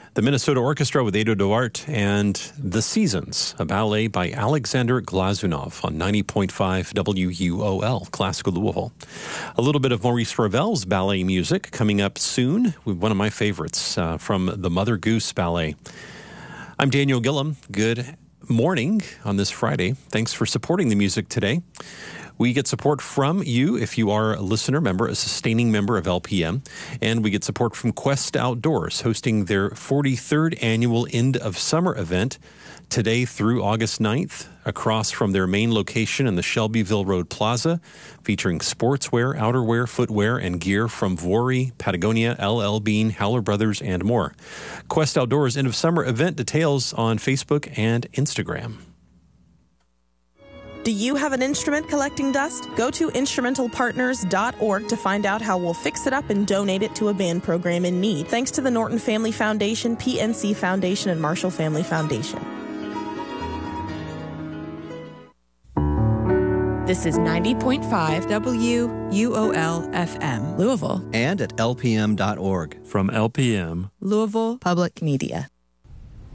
The Minnesota Orchestra with Ado Duarte and The Seasons, a ballet by Alexander Glazunov on 90.5 WUOL, Classical Louisville. A little bit of Maurice Ravel's ballet music coming up soon. One of my favorites from the Mother Goose Ballet. I'm Daniel Gillum. Good morning on this Friday. Thanks for supporting the music today. We get support from you if you are a listener member, a sustaining member of LPM, and we get support from Quest Outdoors, hosting their 43rd annual End of Summer event today through August 9th, across from their main location in the Shelbyville Road Plaza, featuring sportswear, outerwear, footwear, and gear from Vuori, Patagonia, LL Bean, Howler Brothers, and more. Quest Outdoors End of Summer event details on Facebook and Instagram. Do you have an instrument collecting dust? Go to instrumentalpartners.org to find out how we'll fix it up and donate it to a band program in need. Thanks to the Norton Family Foundation, PNC Foundation, and Marshall Family Foundation. This is 90.5 WUOL FM, Louisville. And at lpm.org. From LPM, Louisville Public Media.